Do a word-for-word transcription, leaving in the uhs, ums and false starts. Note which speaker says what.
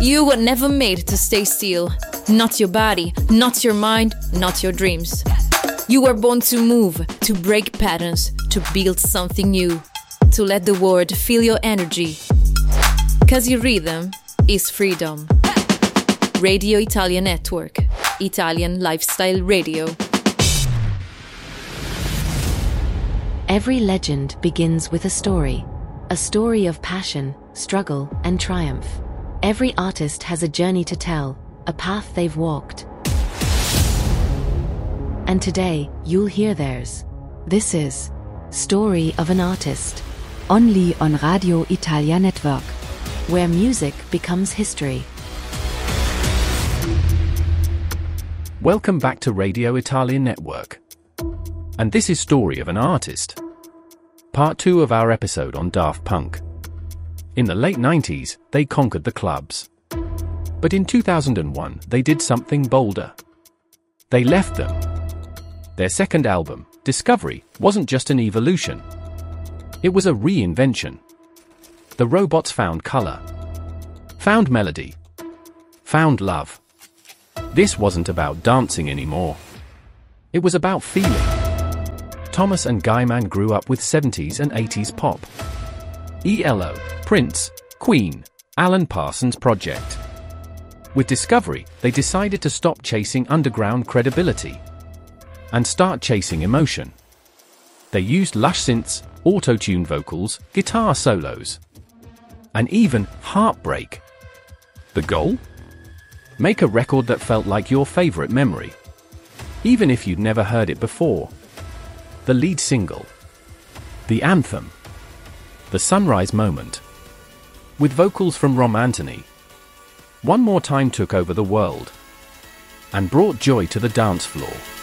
Speaker 1: You were never made to stay still. Not your body, not your mind, not your dreams. You were born to move, to break patterns, to build something new, to let the world feel your energy. 'Cause your rhythm is freedom. Radio Italia Network, Italian Lifestyle Radio.
Speaker 2: Every legend begins with a story. A story of passion, struggle, and triumph. Every artist has a journey to tell, a path they've walked. And today, you'll hear theirs. This is Story of an Artist, only on Radio Italia Network, where music becomes history.
Speaker 3: Welcome back to Radio Italia Network. And this is Story of an Artist, part two of our episode on Daft Punk. In the late nineties, they conquered the clubs. But in two thousand one, they did something bolder. They left them. Their second album, Discovery, wasn't just an evolution. It was a reinvention. The robots found color, found melody, found love. This wasn't about dancing anymore. It was about feeling. Thomas and Guyman grew up with seventies and eighties pop. E L O, Prince, Queen, Alan Parsons Project. With Discovery, they decided to stop chasing underground credibility and start chasing emotion. They used lush synths, auto-tuned vocals, guitar solos, and even heartbreak. The goal? Make a record that felt like your favorite memory, even if you'd never heard it before. The lead single, the anthem, The Sunrise Moment, with vocals from Rom Anthony, One More Time took over the world and brought joy to the dance floor.